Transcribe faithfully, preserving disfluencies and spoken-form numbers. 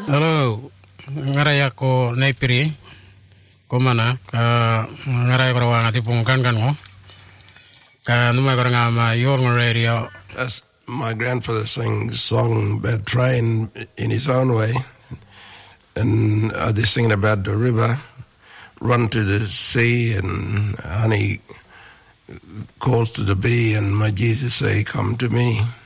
Hello, ngaraya ko naipiri ko mana ka ngaraya ko rawang ati pungkan kan mo ka numay ko nga ma your radio. That's my grandfather sang song Bad Train in his own way, and uh, they're singing about the river, run to the sea, and honey calls to the bee, and my Jesus say, come to me.